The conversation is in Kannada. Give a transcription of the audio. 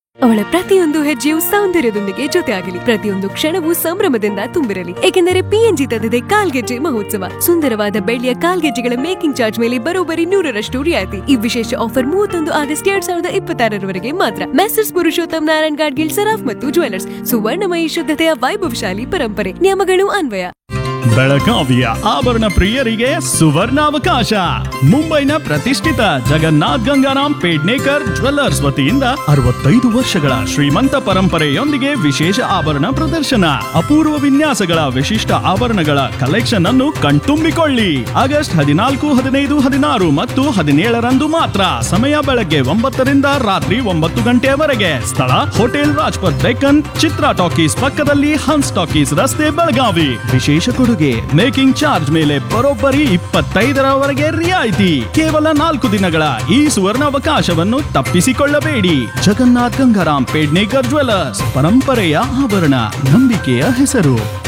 ಅವಳ ಪ್ರತಿಯೊಂದು ಹೆಜ್ಜೆಯು ಸೌಂದರ್ಯದೊಂದಿಗೆ ಜೊತೆಯಾಗಲಿ, ಪ್ರತಿಯೊಂದು ಕ್ಷಣವೂ ಸಂಭ್ರಮದಿಂದ ತುಂಬಿರಲಿ. ಏಕೆಂದರೆ PNG ತಂದಿದೆ ಕಾಲ್ಗೆಜ್ಜೆ ಮಹೋತ್ಸವ. ಸುಂದರವಾದ ಬೆಳ್ಳಿಯ ಕಾಲ್ಗೆಜ್ಜೆಗಳ ಮೇಕಿಂಗ್ ಚಾರ್ಜ್ ಮೇಲೆ ಬರೋಬ್ಬರಿ 100% ರಿಯಾಯಿತಿ. ಈ ವಿಶೇಷ ಆಫರ್ 31 ಆಗಸ್ಟ್ 2026 ಮಾತ್ರ. ಮೆಸರ್ಸ್ ಪುರುಷೋತ್ತಮ್ ನಾರಾಯಣ್ ಗಾಡ್ಗಿಲ್ ಸರಾಫ್ ಮತ್ತು ಜ್ಯುವೆಲರ್ಸ್. ಸುವರ್ಣಮಯಿ ಶುದ್ಧತೆಯ ವೈಭವಶಾಲಿ ಪರಂಪರೆ. ನಿಯಮಗಳು ಅನ್ವಯ. ಬೆಳಗಾವಿಯ ಆಭರಣ ಪ್ರಿಯರಿಗೆ ಸುವರ್ಣಾವಕಾಶ. ಮುಂಬೈನ ಪ್ರತಿಷ್ಠಿತ ಜಗನ್ನಾಥ್ ಗಂಗಾರಾಮ್ ಪೇಡ್ನೇಕರ್ ಜ್ಯುವೆಲ್ಲರ್ಸ್ ವತಿಯಿಂದ 65 ವರ್ಷಗಳ ಶ್ರೀಮಂತ ಪರಂಪರೆಯೊಂದಿಗೆ ವಿಶೇಷ ಆಭರಣ ಪ್ರದರ್ಶನ. ಅಪೂರ್ವ ವಿನ್ಯಾಸಗಳ ವಿಶಿಷ್ಟ ಆಭರಣಗಳ ಕಲೆಕ್ಷನ್ ಅನ್ನು ಕಣ್ತುಂಬಿಕೊಳ್ಳಿ. ಆಗಸ್ಟ್ 14, 15, 16 ಮತ್ತು 17ರಂದು ಮಾತ್ರ. ಸಮಯ ಬೆಳಗ್ಗೆ 9 ರಿಂದ ರಾತ್ರಿ 9 ಗಂಟೆಯವರೆಗೆ. ಸ್ಥಳ ಹೋಟೆಲ್ ರಾಜ್ಪಥ್ ಡೆಕ್ಕನ್, ಚಿತ್ರಾ ಟಾಕೀಸ್ ಪಕ್ಕದಲ್ಲಿ, ಹನ್ಸ್ ಟಾಕೀಸ್ ರಸ್ತೆ, ಬೆಳಗಾವಿ. ವಿಶೇಷ ಕೊಡುಗೆ ಮೇಕಿಂಗ್ ಚಾರ್ಜ್ ಮೇಲೆ ಬರೋಬ್ಬರಿ 25ರವರೆಗೆ ರಿಯಾಯಿತಿ. ಕೇವಲ 4 ದಿನಗಳ ಈ ಸುವರ್ಣಾವಕಾಶವನ್ನು ತಪ್ಪಿಸಿಕೊಳ್ಳಬೇಡಿ. ಜಗನ್ನಾಥ್ ಗಂಗಾರಾಮ್ ಪೇಡ್ನೇಕರ್ ಜ್ಯುವೆಲ್ಲರ್ಸ್, ಪರಂಪರೆಯ ಆಭರಣ, ನಂಬಿಕೆಯ ಹೆಸರು.